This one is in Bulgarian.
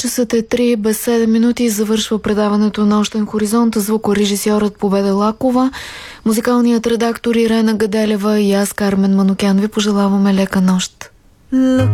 Часът е 3 без 7 минути. Завършва предаването Нощен хоризонт. Звукорежисьорът Победа Лакова, музикалният редактор Ирена Гаделева и аз, Кармен Манукян, ви пожелаваме лека нощ.